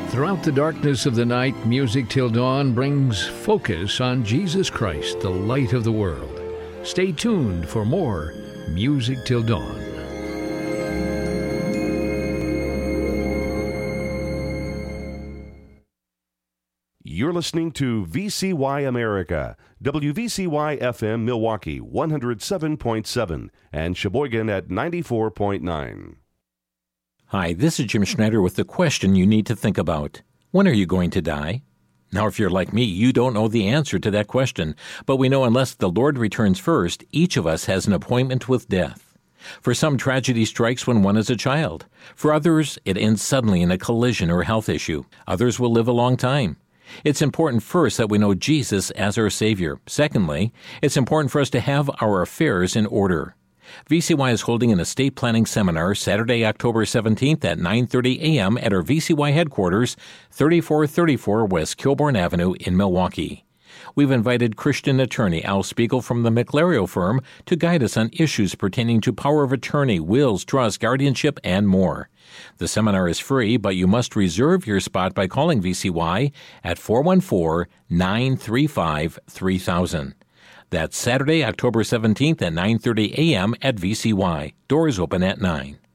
Throughout the darkness of the night, Music Till Dawn brings focus on Jesus Christ, the light of the world. Stay tuned for more Music Till Dawn. You're listening to VCY America, WVCY FM Milwaukee 107.7 and Sheboygan at 94.9. Hi, this is Jim Schneider with the question you need to think about. When are you going to die? Now, if you're like me, you don't know the answer to that question, but we know unless the Lord returns first, each of us has an appointment with death. For some, tragedy strikes when one is a child. For others, it ends suddenly in a collision or health issue. Others will live a long time. It's important first that we know Jesus as our Savior. Secondly, it's important for us to have our affairs in order. VCY is holding an estate planning seminar Saturday, October 17th at 9:30 a.m. at our VCY headquarters, 3434 West Kilbourne Avenue in Milwaukee. We've invited Christian attorney Al Spiegel from the McLario firm to guide us on issues pertaining to power of attorney, wills, trust, guardianship, and more. The seminar is free, but you must reserve your spot by calling VCY at 414-935-3000. That's Saturday, October 17th at 9:30 a.m. at VCY. Doors open at 9.